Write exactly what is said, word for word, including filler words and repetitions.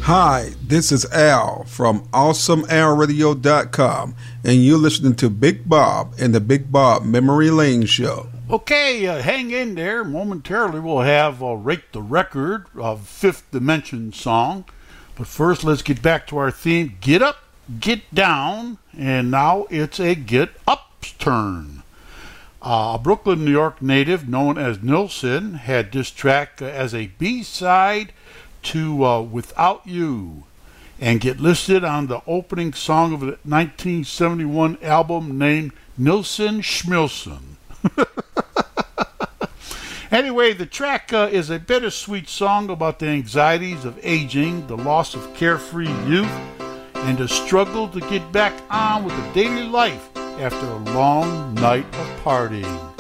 Hi, this is Al from awesome al radio dot com, and you're listening to Big Bob and the Big Bob Memory Lane Show. Okay, uh, hang in there. Momentarily, we'll have uh, Rate the Record of Fifth Dimension song. But first, let's get back to our theme, Get Up, Get Down, and now it's a Get Up's turn. Uh, a Brooklyn, New York native known as Nilsson had this track uh, as a B-side to uh, Without You, and get listed on the opening song of the nineteen seventy-one album named Nilsson Schmilsson. Anyway, the track uh, is a bittersweet song about the anxieties of aging, the loss of carefree youth, and the struggle to get back on with the daily life after a long night of partying.